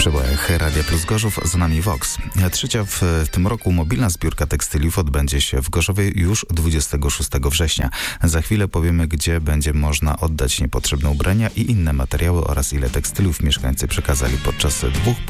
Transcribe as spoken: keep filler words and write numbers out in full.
przełajach Radia Plus Gorzów, za nami Vox. Trzecia w, w tym roku mobilna zbiórka tekstyliów odbędzie się w Gorzowie już dwudziestego szóstego września. Za chwilę powiemy, gdzie będzie można oddać niepotrzebne ubrania i inne materiały oraz ile tekstyliów mieszkańcy przekazali podczas dwóch